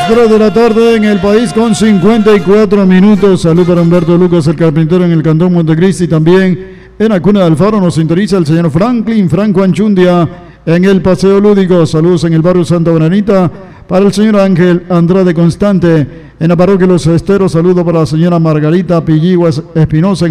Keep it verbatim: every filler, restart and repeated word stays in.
Las tres de la tarde en el país con cincuenta y cuatro minutos. Salud para Humberto Lucas, el carpintero en el Cantón Montecristi. También en la Cuna de Alfaro nos sintoniza el señor Franklin Franco Anchundia en el Paseo Lúdico. Saludos en el barrio Santa Bonanita para el señor Ángel Andrade Constante. En la parroquia Los Esteros, saludo para la señora Margarita Pilliguas Espinosa.